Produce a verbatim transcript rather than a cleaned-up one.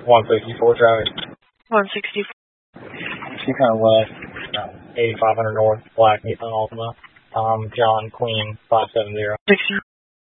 one sixty-four traffic. one sixty-four. She's kind of west, uh, eighty-five hundred north, Black Nissan Altima. Tom John Queen five seven zero.